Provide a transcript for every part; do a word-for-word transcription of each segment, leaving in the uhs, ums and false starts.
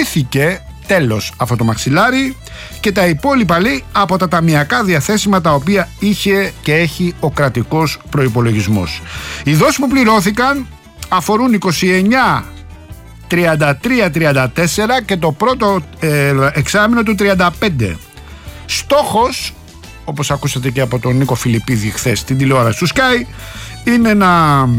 κλείθηκε τέλος αυτό το μαξιλάρι και τα υπόλοιπα λέει από τα ταμιακά διαθέσιμα τα οποία είχε και έχει ο κρατικός προϋπολογισμός. Οι δόσεις που πληρώθηκαν αφορούν είκοσι εννιά, τριάντα τρία, τριάντα τέσσερα και το πρώτο ε, εξάμηνο του τριάντα πέντε. Στόχος, όπως ακούσατε και από τον Νίκο Φιλιππίδη χθες στην τηλεόραση του Sky, είναι να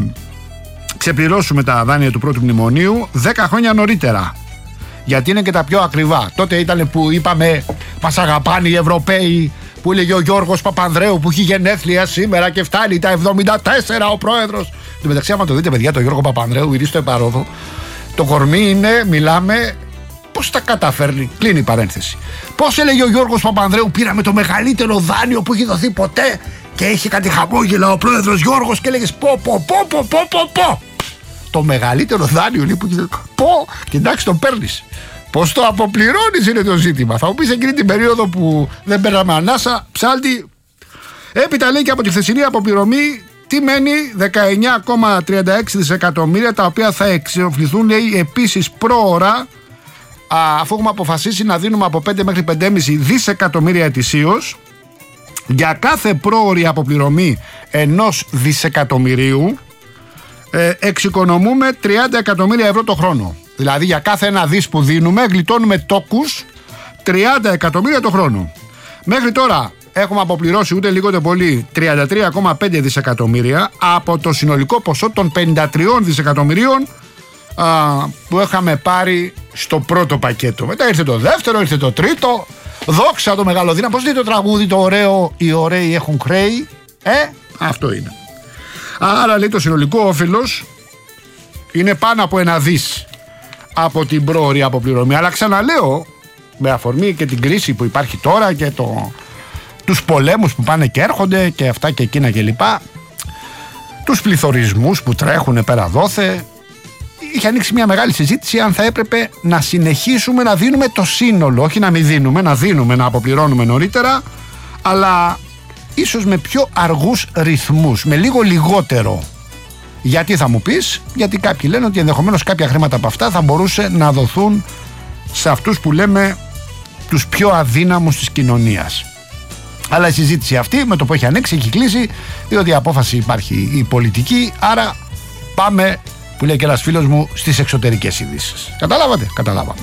ξεπληρώσουμε τα δάνεια του πρώτου μνημονίου δέκα χρόνια νωρίτερα. Γιατί είναι και τα πιο ακριβά. Τότε ήταν που είπαμε μας αγαπάνε οι Ευρωπαίοι, που έλεγε ο Γιώργος Παπανδρέου που έχει γενέθλια σήμερα και φτάνει τα εβδομήντα τέσσερα ο πρόεδρος. Εν τω μεταξύ, άμα το δείτε, παιδιά, το Γιώργο Παπανδρέου, γυρίσει στο επαρόδο, το κορμί είναι, μιλάμε, πώς τα καταφέρνει. Κλείνει η παρένθεση. Πώς έλεγε ο Γιώργος Παπανδρέου, πήραμε το μεγαλύτερο δάνειο που έχει δοθεί ποτέ και είχε κάτι χαμόγελα ο πρόεδρος Γιώργος και έλεγε πω πω πω πω πω πω πω. Το μεγαλύτερο δάνειο λέει που έχει πω και εντάξει τον παίρνεις. Πώς το αποπληρώνεις είναι το ζήτημα. Θα μου πεις εκείνη την περίοδο που δεν παίρναμε ανάσα, ψάλτη. Έπειτα λέει και από τη χθεσινή αποπληρωμή τι μένει, δεκαεννιά κόμμα τριάντα έξι δισεκατομμύρια, τα οποία θα εξοφληθούν λέει επίσης πρόωρα, αφού έχουμε αποφασίσει να δίνουμε από πέντε μέχρι πέντε κόμμα πέντε δισεκατομμύρια ετησίως. Για κάθε πρόωρη αποπληρωμή ενός δισεκατομμυρίου ε, εξοικονομούμε τριάντα εκατομμύρια ευρώ το χρόνο. Δηλαδή για κάθε ένα δις που δίνουμε γλιτώνουμε τόκους τριάντα εκατομμύρια το χρόνο. Μέχρι τώρα έχουμε αποπληρώσει ούτε λίγο ούτε πολύ τριάντα τρία κόμμα πέντε δισεκατομμύρια από το συνολικό ποσό των πενήντα τρία δισεκατομμυρίων α, που είχαμε πάρει στο πρώτο πακέτο. Μετά ήρθε το δεύτερο, ήρθε το τρίτο. Δόξα το μεγαλοδύναμο. Πώς λέει το τραγούδι το ωραίο, οι ωραίοι έχουν χρέη. Ε, αυτό είναι. Άρα λέει το συνολικό όφελος είναι πάνω από ένα δις από την πρόωρη αποπληρωμή. Αλλά ξαναλέω, με αφορμή και την κρίση που υπάρχει τώρα και το, τους πολέμους που πάνε και έρχονται και αυτά και εκείνα και λοιπά, τους πληθωρισμούς που τρέχουν πέρα δόθε, είχε ανοίξει μια μεγάλη συζήτηση αν θα έπρεπε να συνεχίσουμε να δίνουμε το σύνολο, όχι να μην δίνουμε, να δίνουμε, να αποπληρώνουμε νωρίτερα, αλλά ίσως με πιο αργούς ρυθμούς, με λίγο λιγότερο. Γιατί θα μου πεις, γιατί κάποιοι λένε ότι ενδεχομένως κάποια χρήματα από αυτά θα μπορούσε να δοθούν σε αυτούς που λέμε τους πιο αδύναμους της κοινωνίας. Αλλά η συζήτηση αυτή με το που έχει ανοίξει έχει κλείσει, διότι η απόφαση υπάρχει η πολιτική, άρα πάμε, που λέει και ένας φίλος μου, στις εξωτερικές ειδήσεις. Καταλάβατε, καταλάβαμε.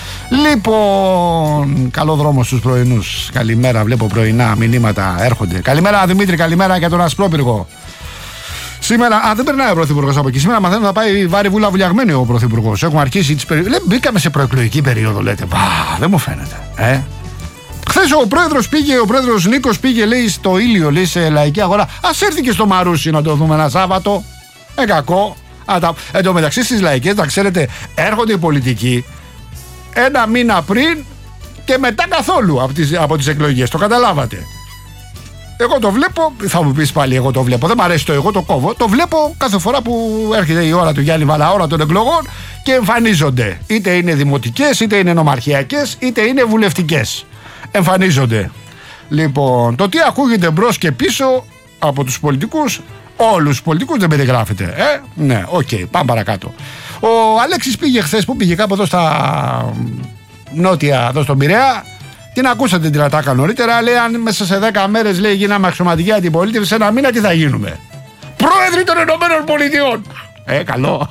Λοιπόν, καλό δρόμο στους πρωινούς. Καλημέρα, βλέπω πρωινά μηνύματα έρχονται. Καλημέρα Δημήτρη, καλημέρα για τον Ασπρόπυργο. Σήμερα, α, δεν περνάει ο Πρωθυπουργός από εκεί. Σήμερα μαθαίνω θα πάει βάρη βούλα βουλιαγμένη ο Πρωθυπουργός. Έχουμε αρχίσει τις περιόδους. Μπήκαμε σε προεκλογική περίοδο, λέτε. Πα, δεν μου φαίνεται. Ε. Χθες ο πρόεδρος πήγε, ο πρόεδρος Νίκος πήγε, λέει, στο Ήλιο, λέει, σε λαϊκή αγορά. Ας έρθει και στο Μαρούσι να το δούμε ένα Σάββατο. Ε, κακό. Α, τα... Εν τω μεταξύ στις λαϊκές, να ξέρετε, έρχονται οι πολιτικοί ένα μήνα πριν και μετά καθόλου από τις, από τις εκλογές. Το καταλάβατε. Εγώ το βλέπω, θα μου πεις πάλι εγώ το βλέπω, δεν μ' αρέσει το εγώ το κόβω, το βλέπω κάθε φορά που έρχεται η ώρα του Γιάννη Βαλαώρα των εκλογών και εμφανίζονται. Είτε είναι δημοτικές, είτε είναι νομαρχιακές, είτε είναι βουλευτικές. Εμφανίζονται. Λοιπόν, το τι ακούγεται μπρος και πίσω από τους πολιτικούς, όλους τους πολιτικούς δεν περιγράφεται. Ε, ναι, οκ, okay, πάμε παρακάτω. Ο Αλέξης πήγε χθες, που πήγε κάπου εδώ στα νότια, εδώ στον Πειραιά. Την ακούσατε την ατάκα νωρίτερα, λέει αν μέσα σε δέκα μέρες λέει γίναμε αξιωματική αντιπολίτευση, σε ένα μήνα τι θα γίνουμε? Πρόεδροι των Ηνωμένων Πολιτειών! Ε, καλό.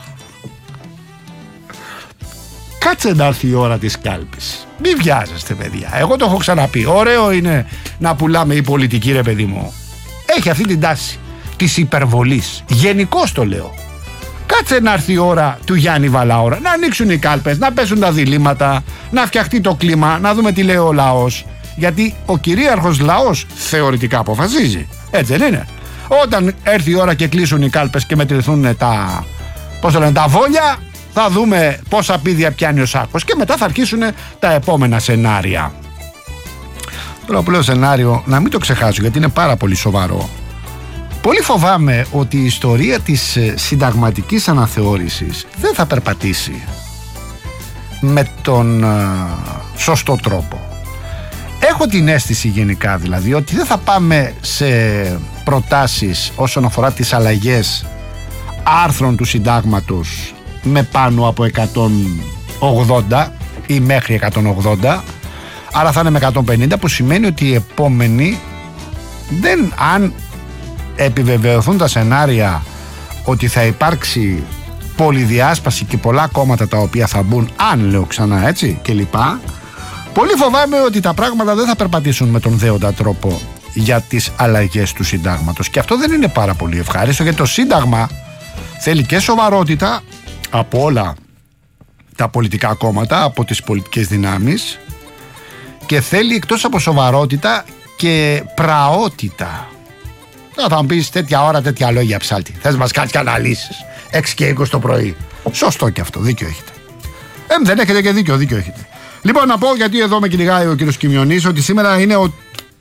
Κάτσε να έρθει η ώρα της κάλπης. Μην βιάζεστε παιδιά, εγώ το έχω ξαναπεί. Ωραίο είναι να πουλάμε η πολιτική, ρε παιδί μου. Έχει αυτή την τάση της υπερβολής. Γενικώς το λέω. Κάτσε να έρθει η ώρα του Γιάννη Βαλαώρα, να ανοίξουν οι κάλπες, να πέσουν τα διλήμματα, να φτιαχτεί το κλίμα, να δούμε τι λέει ο λαός. Γιατί ο κυρίαρχος λαός θεωρητικά αποφασίζει. Έτσι δεν είναι? Όταν έρθει η ώρα και κλείσουν οι κάλπες και μετρηθούν τα, πώς το λένε, τα βόλια, θα δούμε πόσα πίδια πιάνει ο σάκος και μετά θα αρχίσουν τα επόμενα σενάρια. Τώρα που λέω σενάριο, να μην το ξεχάσω γιατί είναι πάρα πολύ σοβαρό. Πολύ φοβάμαι ότι η ιστορία της συνταγματικής αναθεώρησης δεν θα περπατήσει με τον uh, σωστό τρόπο. Έχω την αίσθηση γενικά δηλαδή ότι δεν θα πάμε σε προτάσεις όσον αφορά τις αλλαγές άρθρων του συντάγματος με πάνω από εκατόν ογδόντα ή μέχρι εκατόν ογδόντα, άρα θα είναι με εκατόν πενήντα, που σημαίνει ότι οι επόμενοι δεν, αν επιβεβαιωθούν τα σενάρια ότι θα υπάρξει πολυδιάσπαση και πολλά κόμματα τα οποία θα μπουν, αν λέω ξανά έτσι και λοιπά, πολύ φοβάμαι ότι τα πράγματα δεν θα περπατήσουν με τον δέοντα τρόπο για τις αλλαγές του συντάγματος, και αυτό δεν είναι πάρα πολύ ευχάριστο, γιατί το σύνταγμα θέλει και σοβαρότητα από όλα τα πολιτικά κόμματα, από τις πολιτικές δυνάμεις, και θέλει εκτός από σοβαρότητα και πραότητα. Θα μου πεις τέτοια ώρα τέτοια λόγια, ψάλτη, θες μας κάνεις και αναλύσεις έξι και είκοσι το πρωί. Σωστό και αυτό, δίκιο έχετε. Ε, δεν έχετε και δίκιο, δίκιο έχετε. Λοιπόν, να πω, γιατί εδώ με κυνηγάει ο κύριος Κιμιονής, ότι σήμερα είναι ο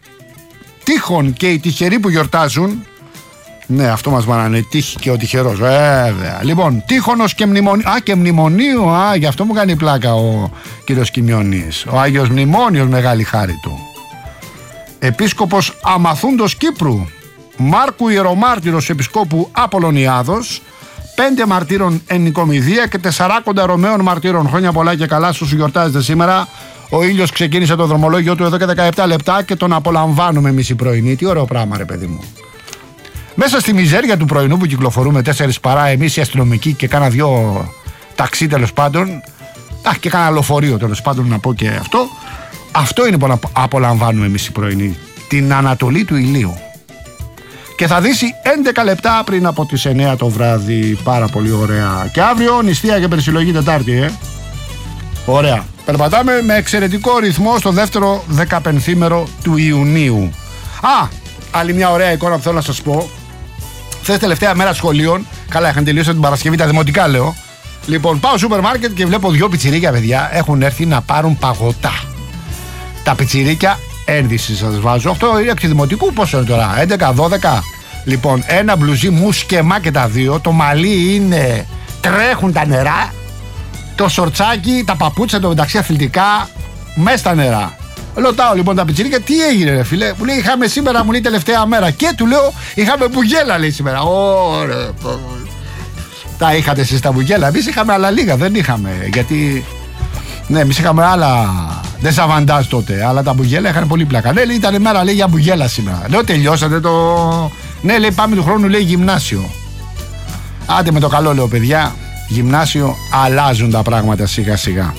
τύχων και οι τυχεροί που γιορτάζουν. Ναι, αυτό μας μάνανε, τύχη και ο τυχερός, βέβαια. Λοιπόν, τύχωνος και μνημονίου. Α, και μνημονίου, α, γι' αυτό μου κάνει πλάκα ο κύριος Κιμιονής. Ο Άγιος Μνημόνιος, μεγάλη χάρη του. Επίσκοπος Αμαθούντος Κύπρου, Μάρκου Ιερομάρτυρος Επισκόπου Απολωνιάδος, πέντε μαρτύρων εν Νικομηδία και τεσσαράκοντα Ρωμαίων μαρτύρων. Χρόνια πολλά και καλά στους γιορτάζετε σήμερα. Ο ήλιος ξεκίνησε το δρομολόγιο του εδώ και δεκαεπτά λεπτά και τον απολαμβάνουμε εμείς οι πρωινοί. Τι ωραίο πράγμα, ρε παιδί μου. Μέσα στη μιζέρια του πρωινού που κυκλοφορούμε τέσσερις παρά εμείς οι αστυνομικοί και κάνα δυο ταξί τέλος πάντων, α, και κάνα λεωφορείο τέλος πάντων, να πω και αυτό. Αυτό είναι που απολαμβάνουμε εμείς οι πρωινοί. Την ανατολή του ηλίου. Και θα δύσει έντεκα λεπτά πριν από τις εννιά το βράδυ. Πάρα πολύ ωραία. Και αύριο νηστεία και περισυλλογή Τετάρτη, ε. Ωραία. Περπατάμε με εξαιρετικό ρυθμό στο δεύτερο δεκαπενθήμερο του Ιουνίου. Α, άλλη μια ωραία εικόνα που θέλω να σας πω. Χθες τελευταία μέρα σχολείων, καλά είχαν τελειώσει την Παρασκευή, τα δημοτικά λέω. Λοιπόν, πάω στο σούπερ μάρκετ και βλέπω δυο πιτσιρίκια, παιδιά, έχουν έρθει να πάρουν παγωτά. Τα πιτσιρίκια, ένδυση σας βάζω. Αυτό είναι εκ δημοτικού, πόσο είναι τώρα, έντεκα δώδεκα. Λοιπόν, ένα μπλουζί μου σκεμά και τα δύο. Το μαλλί είναι, τρέχουν τα νερά. Το σορτσάκι, τα παπούτσα, το μεταξύ αθλητικά, μέσα στα νερά. Ρωτάω λοιπόν τα πιτσιρίκια, τι έγινε, ρε φίλε. Μου λέει, είχαμε σήμερα, μου λέει, τελευταία μέρα. Και του λέω, είχαμε μπουγέλα, λέει σήμερα. Ωραία. Τα είχατε εσείς τα μπουγέλα. Εμείς είχαμε άλλα λίγα, δεν είχαμε. Γιατί, ναι, εμείς είχαμε άλλα. Δεν σαβαντάζ τότε, αλλά τα μπουγέλα είχαν πολύ πλάκα. Ναι, λέει, ήταν μέρα, λέει, για μπουγέλα σήμερα. Λέω, τελειώσατε το. Ναι, λέει, πάμε του χρόνου, λέει, γυμνάσιο. Άντε με το καλό, λέω, παιδιά. Γυμνάσιο, αλλάζουν τα πράγματα σιγά σιγά.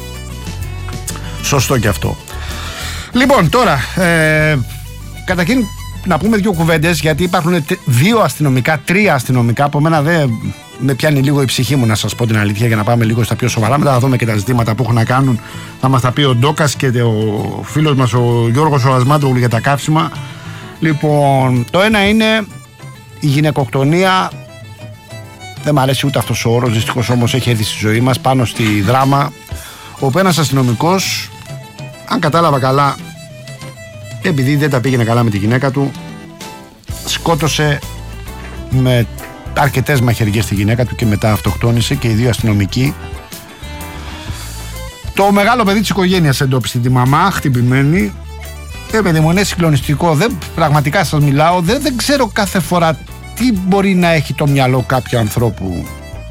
Σωστό και αυτό. Λοιπόν, τώρα, ε, καταρχήν να πούμε δύο κουβέντες, γιατί υπάρχουν δύο αστυνομικά, τρία αστυνομικά. Από μένα δεν με πιάνει λίγο η ψυχή μου, να σας πω την αλήθεια, για να πάμε λίγο στα πιο σοβαρά. Μετά θα δούμε και τα ζητήματα που έχουν να κάνουν. Θα μας τα πει ο Ντόκας και ο φίλος μας ο Γιώργος ο Ασμάντογλου για τα καύσιμα. Λοιπόν, το ένα είναι η γυναικοκτονία. Δεν μ' αρέσει ούτε αυτός ο όρος, δυστυχώς όμως έχει έρθει στη ζωή μας, πάνω στη Δράμα, όπου ένας αστυνομικός, αν κατάλαβα καλά, επειδή δεν τα πήγαινε καλά με τη γυναίκα του, σκότωσε με αρκετές μαχαιριές τη γυναίκα του και μετά αυτοκτόνησε, και οι δύο αστυνομικοί. Το μεγάλο παιδί της οικογένειας εντόπισε τη μαμά χτυπημένη. Ε, παιδί μου, είναι συγκλονιστικό. Δεν, πραγματικά σας μιλάω, δεν, δεν ξέρω κάθε φορά τι μπορεί να έχει το μυαλό κάποιου ανθρώπου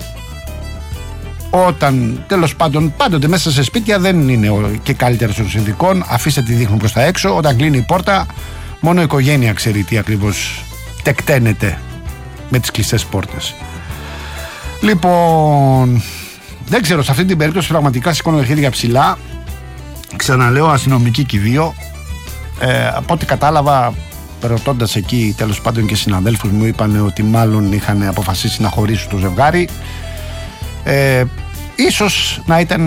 όταν, τέλος πάντων, πάντοτε μέσα σε σπίτια δεν είναι και καλύτερος των συνδικών. Αφήστε τη δείχνουν προς τα έξω. Όταν κλείνει η πόρτα, μόνο η οικογένεια ξέρει τι ακριβώς τεκταίνεται με τις κλειστές πόρτες. Λοιπόν, δεν ξέρω, σε αυτή την περίπτωση πραγματικά σηκώνω τα χέρια ψηλά. Ξαναλέω, αστυνομικοί και οι δύο. Ε, από ό,τι κατάλαβα, ρωτώντας εκεί τέλος πάντων και συναδέλφους μου, είπαν ότι μάλλον είχαν αποφασίσει να χωρίσουν το ζευγάρι. Ε, ίσως να ήταν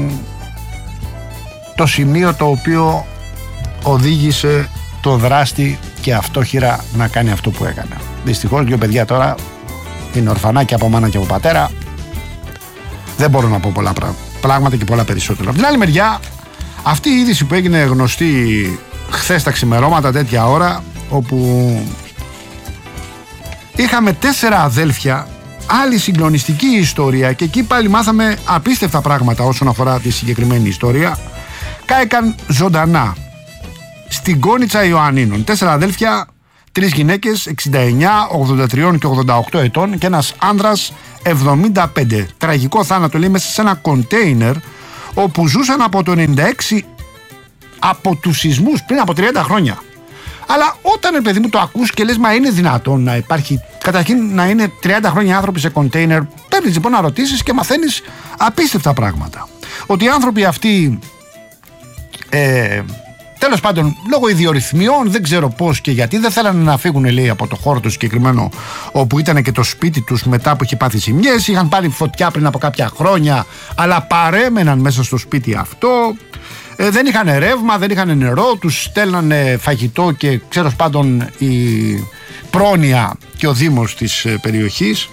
το σημείο το οποίο οδήγησε το δράστη και αυτόχειρα να κάνει αυτό που έκανε. Δυστυχώς δύο παιδιά τώρα είναι ορφανάκια από μάνα και από πατέρα. Δεν μπορώ να πω πολλά πράγματα και πολλά περισσότερα. Από την άλλη μεριά, αυτή η είδηση που έγινε γνωστή χθες τα ξημερώματα τέτοια ώρα, όπου είχαμε τέσσερα αδέλφια, άλλη συγκλονιστική ιστορία, και εκεί πάλι μάθαμε απίστευτα πράγματα όσον αφορά τη συγκεκριμένη ιστορία. Κάηκαν ζωντανά στην Κόνιτσα Ιωαννίνων. Τέσσερα αδέλφια, τρεις γυναίκες εξήντα εννιά, ογδόντα τρία και ογδόντα οκτώ ετών και ένας άνδρας εβδομήντα πέντε. Τραγικό θάνατο, λέει, μέσα σε ένα κοντέινερ, όπου ζούσαν από το ενενήντα έξι, από τους σεισμούς πριν από τριάντα χρόνια. Αλλά όταν, ρε παιδί μου, το ακούς και λες, μα είναι δυνατόν να υπάρχει, καταρχήν να είναι τριάντα χρόνια άνθρωποι σε κοντέινερ, παίρνεις λοιπόν να ρωτήσεις και μαθαίνεις απίστευτα πράγματα. Ότι οι άνθρωποι αυτοί, ε, τέλος πάντων, λόγω ιδιορυθμιών, δεν ξέρω πώς και γιατί, δεν θέλανε να φύγουν, λέει, από το χώρο του συγκεκριμένο, όπου ήταν και το σπίτι τους μετά που είχε πάθει ζημιές. Είχαν πάρει φωτιά πριν από κάποια χρόνια, αλλά παρέμεναν μέσα στο σπίτι αυτό. Ε, δεν είχαν ρεύμα, δεν είχαν νερό, τους στέλνανε φαγητό και ξέρω πάντων η πρόνοια και ο δήμος της ε, περιοχής.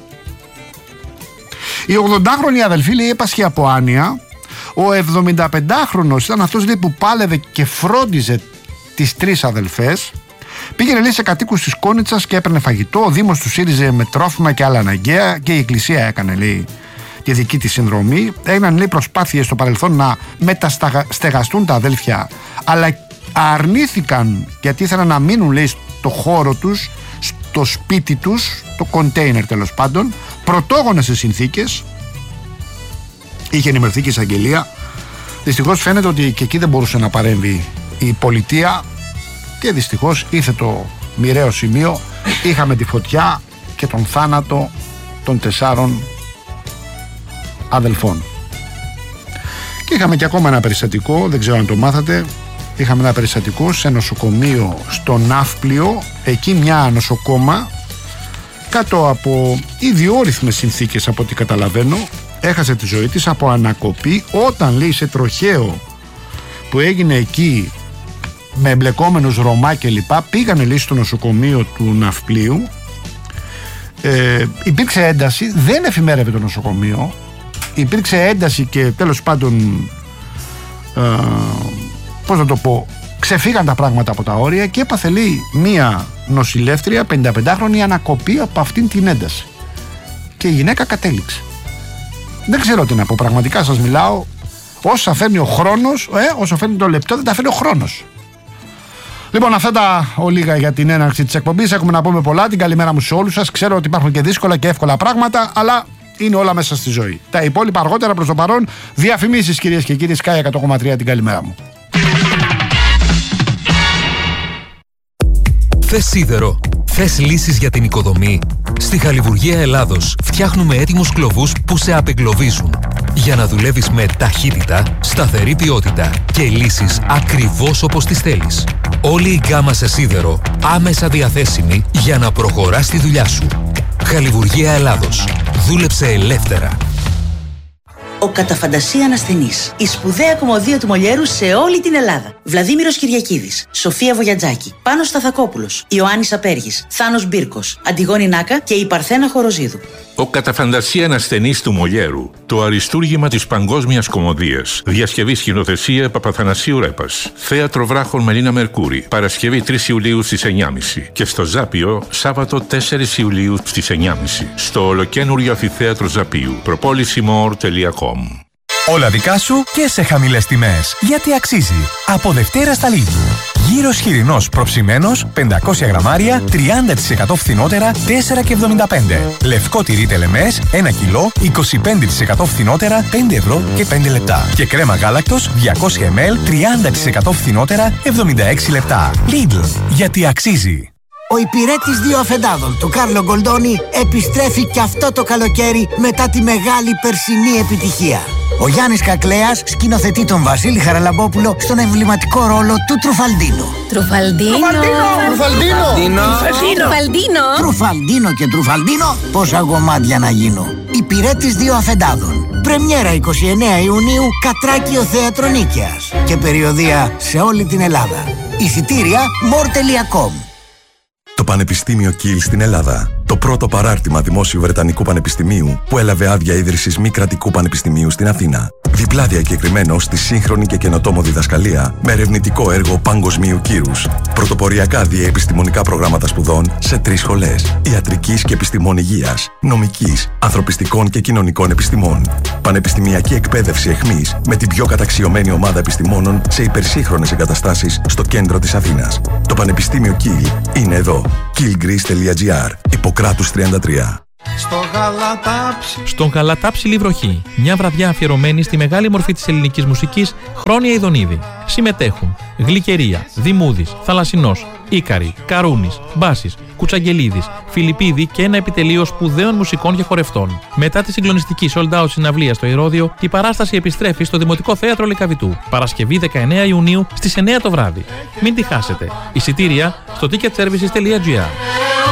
Η ογδοντάχρονη αδελφή, λέει, έπασχε από άνοια. Ο εβδομηνταπεντάχρονος ήταν αυτός, λέει, που πάλευε και φρόντιζε τις τρεις αδελφές. Πήγαινε, λέει, σε κατοίκους της Κόνιτσας και έπαιρνε φαγητό. Ο δήμος του σύριζε με τρόφιμα και άλλα αναγκαία και η εκκλησία έκανε, λέει, τη δική της συνδρομή. Έγιναν, λέει, προσπάθειες στο παρελθόν να μεταστεγαστούν τα αδέλφια, αλλά αρνήθηκαν γιατί ήθελαν να μείνουν, λέει, στο χώρο τους, στο σπίτι τους, το κοντέινερ τέλος πάντων, πρωτόγονες συνθήκες. Είχε ενημερωθεί και η εισαγγελία. Δυστυχώς φαίνεται ότι και εκεί δεν μπορούσε να παρέμβει η πολιτεία και δυστυχώς ήρθε το μοιραίο σημείο. Είχαμε τη φωτιά και τον θάνατο των τεσσάρων αδελφών. Και είχαμε και ακόμα ένα περιστατικό, δεν ξέρω αν το μάθατε. Είχαμε ένα περιστατικό σε νοσοκομείο στο Ναύπλιο. Εκεί μια νοσοκόμα, κάτω από ιδιόρυθμες συνθήκες από ό,τι καταλαβαίνω, έχασε τη ζωή της από ανακοπή όταν, λέει, σε τροχαίο που έγινε εκεί με εμπλεκόμενους Ρωμά και λοιπά, πήγανε, λέει, στο νοσοκομείο του Ναυπλίου. ε, υπήρξε ένταση, δεν εφημέρευε το νοσοκομείο, υπήρξε ένταση και τέλος πάντων ε, πώς να το πω, ξεφύγαν τα πράγματα από τα όρια και έπαθε, λέει, μία νοσηλεύτρια πενηνταπεντάχρονη ανακοπή από αυτήν την ένταση και η γυναίκα κατέληξε. Δεν ξέρω τι να πω, πραγματικά σας μιλάω. Όσα φέρνει ο χρόνος, ε, όσο φέρνει το λεπτό, δεν τα φέρνει ο χρόνος. Λοιπόν, αυτά τα ολίγα για την έναρξη της εκπομπής. Έχουμε να πούμε πολλά. Την καλημέρα μου σε όλους σας. Ξέρω ότι υπάρχουν και δύσκολα και εύκολα πράγματα, αλλά είναι όλα μέσα στη ζωή. Τα υπόλοιπα αργότερα, προς το παρόν. Διαφημίσεις, κυρίες και κύριοι. Sky εκατό κόμμα τρία, την καλημέρα μου. Θες σίδερο? Θες λύσεις για την οικοδομή? Στη Χαλιβουργία Ελλάδος φτιάχνουμε έτοιμους κλωβούς που σε απεγκλωβίζουν, για να δουλεύεις με ταχύτητα, σταθερή ποιότητα και λύσεις ακριβώς όπως τις θέλεις. Όλη η γκάμα σε σίδερο άμεσα διαθέσιμη για να προχωράς τη δουλειά σου. Χαλιβουργία Ελλάδος. Δούλεψε ελεύθερα. Ο κατά φαντασία ασθενής. Η σπουδαία κομμωδία του Μολιέρου σε όλη την Ελλάδα. Βλαδίμηρος Κυριακίδης, Σοφία Βογιατζάκη, Πάνος Σταθακόπουλος, Ιωάννης Απέργης, Θάνος Μπίρκος, Αντιγόνη Νάκα και η Παρθένα Χοροζίδου. Ο κατά φαντασία ασθενής του Μολιέρου. Το αριστούργημα της παγκόσμιας κομμωδίας. Διασκευή σκηνοθεσία Παπαθανασίου Ρέπας. Θέατρο Βράχων Μελίνα Μερκούρη. Παρασκευή τρεις Ιουλίου στις εννιά και μισή. Και στο Ζάπιο Σάββατο τέσσερις Ιουλίου στις εννιά και μισή. Στο ολοκένουργιο αμφιθέατρο Ζαπίου. προπόληση μορ τελεία κομ. Όλα δικά σου και σε χαμηλές τιμές. Γιατί αξίζει. Από Δευτέρα στα Lidl. Γύρος χοιρινός προψημένος πεντακόσια γραμμάρια τριάντα τοις εκατό φθηνότερα τέσσερα και εβδομήντα πέντε. Λευκό τυρί τελεμές ένα κιλό είκοσι πέντε τοις εκατό φθηνότερα πέντε ευρώ και πέντε λεπτά. Και κρέμα γάλακτος διακόσια μιλιλίτρα τριάντα τοις εκατό φθηνότερα εβδομήντα έξι λεπτά. Lidl. Γιατί αξίζει. Ο υπηρέτης δύο αφεντάδων, το Κάρλο Γκολντόνι, επιστρέφει και αυτό το καλοκαίρι μετά τη μεγάλη περσινή επιτυχία. Ο Γιάννης Κακλέας σκηνοθετεί τον Βασίλη Χαραλαμπόπουλο στον εμβληματικό ρόλο του Τρουφαλντίνο. Τρουφαλντίνο! Τρουφαλντίνο! Τρουφαλντίνο! Τρουφαλντίνο και Τρουφαλντίνο, πόσα γομάτια να γίνω. Υπηρέτης δύο αφεντάδων. Πρεμιέρα εικοστή ενάτη Ιουνίου, Κατράκιο Θέατρο Νίκαιας. Και περιοδεία σε όλη την Ελλάδα. Εισιτήρια μορ τελεία κομ. Το Πανεπιστήμιο Κιλ στην Ελλάδα. Το πρώτο παράρτημα δημόσιου Βρετανικού Πανεπιστημίου που έλαβε άδεια ίδρυσης μη κρατικού πανεπιστημίου στην Αθήνα. Διπλά διακεκριμένο στη σύγχρονη και καινοτόμο διδασκαλία με ερευνητικό έργο παγκοσμίου κύρους. Πρωτοποριακά διεπιστημονικά προγράμματα σπουδών σε τρεις σχολές: ιατρικής και επιστημών υγείας, νομικής, ανθρωπιστικών και κοινωνικών επιστημών. Πανεπιστημιακή εκπαίδευση εχμής με την πιο καταξιωμένη ομάδα επιστημόνων σε υπερσύγχρονες εγκαταστάσεις στο κέντρο της Αθήνας. Το Πανεπιστήμιο Κιλ είναι εδώ. κιλ γκρις τελεία τζι άρ. Υποκράτους τριάντα τρία. Στο Γαλατάψη. Στον Γαλατάψη Βροχή, μια βραδιά αφιερωμένη στη μεγάλη μορφή της ελληνικής μουσικής, Χρόνια Ιδονίδη. Συμμετέχουν Γλυκερία, Δημούδης, Θαλασσινός, Ίκαρη, Καρούνης, Μπάσης, Κουτσαγγελίδης, Φιλιππίδη και ένα επιτελείο σπουδαίων μουσικών και χορευτών. Μετά τη συγκλονιστική sold out συναυλία στο Ηρώδειο, η παράσταση επιστρέφει στο Δημοτικό Θέατρο Λυκαβητού, Παρασκευή δεκαεννέα Ιουνίου στις εννέα το βράδυ. Μην τη χάσετε. Εισιτήρια στο ticket services τελεία τζι άρ.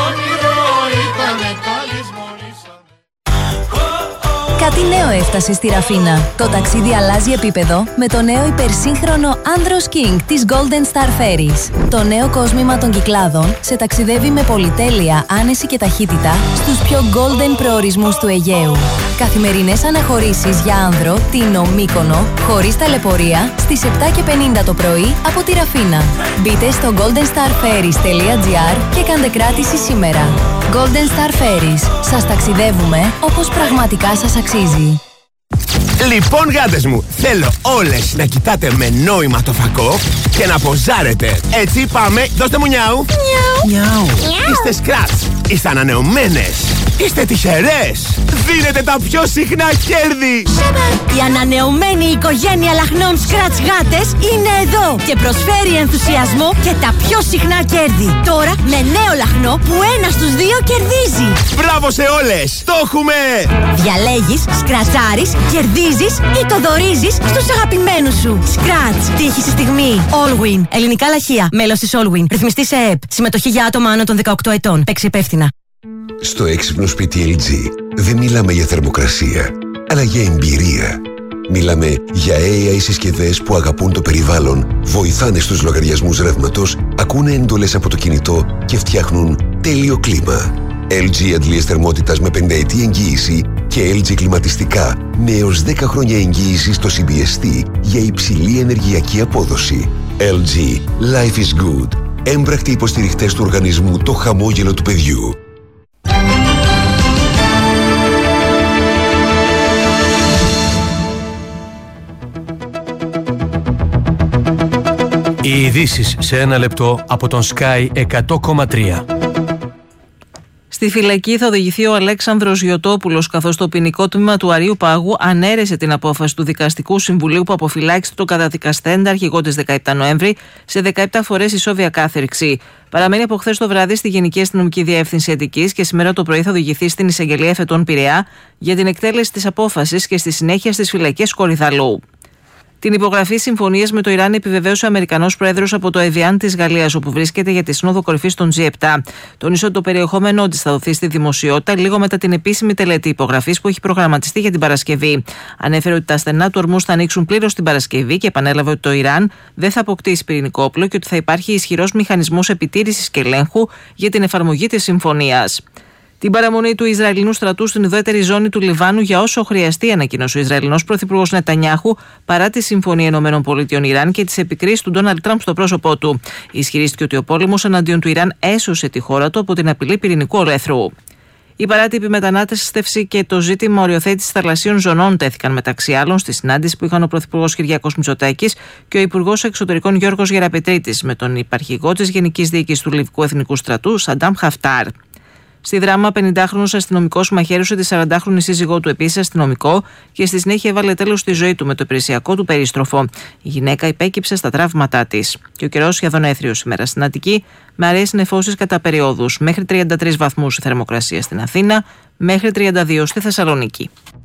Κάτι νέο έφτασε στη Ραφίνα. Το ταξίδι αλλάζει επίπεδο με το νέο υπερσύγχρονο Andros King της Golden Star Ferries. Το νέο κόσμημα των Κυκλάδων σε ταξιδεύει με πολυτέλεια, άνεση και ταχύτητα στους πιο golden προορισμούς του Αιγαίου. Καθημερινές αναχωρήσεις για άνδρο, Τίνο, Μύκονο, χωρίς ταλαιπωρία, στις επτά και πενήντα το πρωί από τη Ραφίνα. Μπείτε στο golden star ferries τελεία τζι άρ και κάντε κράτηση σήμερα. Golden Star Ferries. Σας ταξιδεύουμε όπως πραγματικά σας αξίζει. Λοιπόν, γάτες μου, θέλω όλες να κοιτάτε με νόημα το φακό και να ποζάρετε. Έτσι, πάμε, δώστε μου νιάου. Νιάου. Νιάου. Είστε σκράτς, είστε ανανεωμένες, είστε τυχερές. Δίνετε τα πιο συχνά κέρδη. Η ανανεωμένη οικογένεια λαχνών Scratch γάτες είναι εδώ και προσφέρει ενθουσιασμό και τα πιο συχνά κέρδη. Τώρα με νέο λαχνό που ένα στους δύο κερδίζει. Μπράβο σε όλες, το έχουμε. Διαλέγεις, σκρατσάρεις, κερδίζεις ή το δωρίζεις στους αγαπημένους σου. Scratch, τύχη στη στιγμή. Allwin, ελληνικά λαχεία, μέλος της Allwin, ρυθμιστή σε ΕΕΠ, συμμετοχή για άτομα άνω των δεκαοκτώ ετών. Παίξει υπεύθυνα. Στο έξυπνο σπίτι ελ τζι δεν μιλάμε για θερμοκρασία, αλλά για εμπειρία. Μιλάμε για έι άι συσκευές που αγαπούν το περιβάλλον, βοηθάνε στους λογαριασμούς ρεύματος, ακούνε εντολές από το κινητό και φτιάχνουν τέλειο κλίμα. ελ τζι αντλίες θερμότητας με πενταετή εγγύηση και ελ τζι κλιματιστικά με έως δέκα χρόνια εγγύηση στο σι μπι ες τι για υψηλή ενεργειακή απόδοση. ελ τζι. Life is good. Έμπρακτοι υποστηριχτές του οργανισμού Το Χαμόγελο του Παιδιού. Οι ειδήσεις σε ένα λεπτό από τον Sky εκατό κόμμα τρία. Στη φυλακή θα οδηγηθεί ο Αλέξανδρος Γιωτόπουλος, καθώς το ποινικό τμήμα του Αρείου Πάγου ανέρεσε την απόφαση του Δικαστικού Συμβουλίου που αποφυλάξε τον καταδικαστέντα αρχηγό της δεκαεπτά Νοέμβρη σε δεκαεπτά φορές ισόβια κάθριξη. Παραμένει από χθες το βράδυ στη Γενική Αστυνομική Διεύθυνση Αττικής και σήμερα το πρωί θα οδηγηθεί στην Εισαγγελία Εφετών Πειραιά για την εκτέλεση της απόφασης και στη συνέχεια στις φυλακές Κορυδαλού. Την υπογραφή συμφωνίας με το Ιράν επιβεβαίωσε ο Αμερικανός Πρόεδρος από το Εβιάν της Γαλλίας, όπου βρίσκεται για τη Σύνοδο Κορυφής των τζι επτά. Τόνισε ότι το περιεχόμενό της θα δοθεί στη δημοσιότητα λίγο μετά την επίσημη τελετή υπογραφής που έχει προγραμματιστεί για την Παρασκευή. Ανέφερε ότι τα στενά του ορμούς θα ανοίξουν πλήρως την Παρασκευή και επανέλαβε ότι το Ιράν δεν θα αποκτήσει πυρηνικό όπλο και ότι θα υπάρχει ισχυρός μηχανισμός επιτήρησης και ελέγχου για την εφαρμογή της συμφωνίας. Την παραμονή του Ισραηλινού στρατού στην ουδέτερη ζώνη του Λιβάνου για όσο χρειαστεί, ανακοίνωσε ο Ισραηλινός Πρωθυπουργός Νετανιάχου παρά τη Συμφωνία Ηνωμένων Πολιτειών Ιράν και τις επικρίσεις του Ντόναλντ Τραμπ στο πρόσωπό του. Ισχυρίστηκε ότι ο πόλεμος εναντίον του Ιράν έσωσε τη χώρα του από την απειλή πυρηνικού ολέθρου. Η παράτυπη μετανάστευση και το ζήτημα οριοθέτησης θαλασσίων ζωνών τέθηκαν μεταξύ άλλων στη συνάντηση που είχαν ο Πρωθυπουργός Κυριάκος Μητσοτάκης και ο Υπουργός Εξωτερικών Γιώργος Γεραπετρίτης με τον υπαρχηγό της Γενικής Διοίκησης του Λιβικού Εθνικού Στρατού Σαντάμ Χαφτάρ. Στη δράμα, πενηντάχρονος αστυνομικός μαχαίρωσε τη σαραντάχρονη σύζυγό του, επίσης αστυνομικό, και στη συνέχεια έβαλε τέλος στη ζωή του με το υπηρεσιακό του περίστροφο. Η γυναίκα υπέκυψε στα τραύματά της. Και ο καιρός σχεδόν έθριος σήμερα στην Αττική, με αραιές νεφώσεις κατά περιόδους. Μέχρι τριάντα τρεις βαθμούς η θερμοκρασία στην Αθήνα, μέχρι τριάντα δύο στη Θεσσαλονίκη.